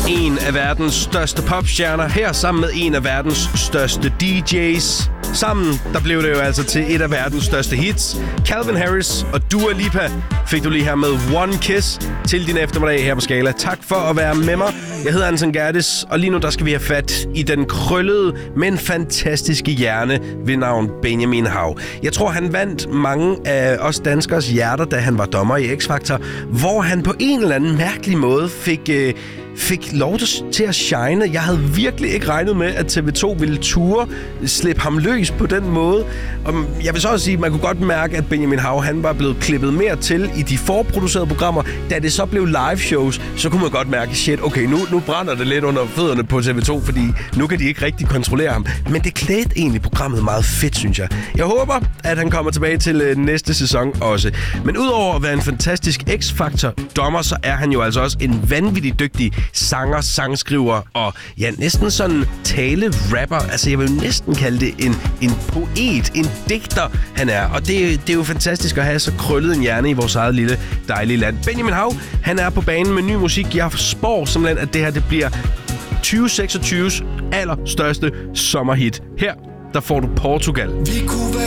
En af verdens største popstjerner her sammen med en af verdens største DJ's. Sammen, der blev det jo altså til et af verdens største hits. Calvin Harris og Dua Lipa fik du lige her med One Kiss til din eftermiddag her på Skala. Tak for at være med mig. Jeg hedder Anton Gerdes, og lige nu der skal vi have fat i den krøllede, men fantastiske hjerne ved navn Benjamin Hav. Jeg tror, han vandt mange af os danskers hjerter, da han var dommer i X-Factor, hvor han på en eller anden mærkelig måde fik lov til at shine. Jeg havde virkelig ikke regnet med, at TV2 ville ture slippe ham løs på den måde. Og jeg vil så også sige, at man kunne godt mærke, at Benjamin Hav, han var blevet klippet mere til i de forproducerede programmer. Da det så blev live shows, så kunne man godt mærke, shit, okay, nu brænder det lidt under fødderne på TV2, fordi nu kan de ikke rigtig kontrollere ham. Men det klædte egentlig programmet meget fedt, synes jeg. Jeg håber, at han kommer tilbage til næste sæson også. Men udover at være en fantastisk X-Factor-dommer, så er han jo altså også en vanvittig dygtig sanger, sangskriver og ja, næsten sådan tale-rapper. Altså, jeg vil næsten kalde det en poet, en digter, han er. Og det er jo fantastisk at have så krøllet en hjerne i vores eget lille, dejlige land. Benjamin Hav, han er på banen med ny musik. Jeg spår simpelthen, at det her det bliver 2026's allerstørste sommerhit. Her, der får du Portugal. Vi kunne være